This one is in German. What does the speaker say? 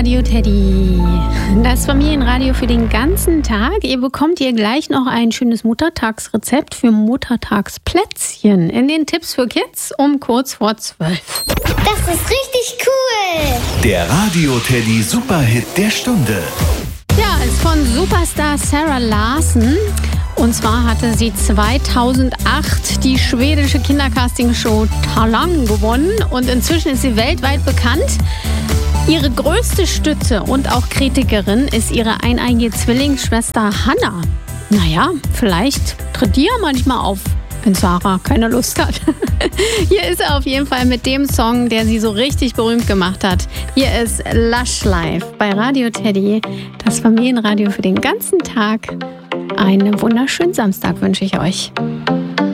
Radio Teddy. Das Familienradio für den ganzen Tag. Ihr bekommt hier gleich noch ein schönes Muttertagsrezept für Muttertagsplätzchen in den Tipps für Kids um kurz vor 12. Das ist richtig cool. Der Radio Teddy Superhit der Stunde. Ja, ist von Superstar Sarah Larsson. Und zwar hatte sie 2008 die schwedische Kindercastingshow Talang gewonnen. Und inzwischen ist sie weltweit bekannt. Ihre größte Stütze und auch Kritikerin ist ihre eineige Zwillingsschwester Hannah. Naja, vielleicht tritt die ja manchmal auf, wenn Sarah keine Lust hat. Hier ist er auf jeden Fall mit dem Song, der sie so richtig berühmt gemacht hat. Hier ist Lush Life bei Radio Teddy, das Familienradio für den ganzen Tag. Einen wunderschönen Samstag wünsche ich euch.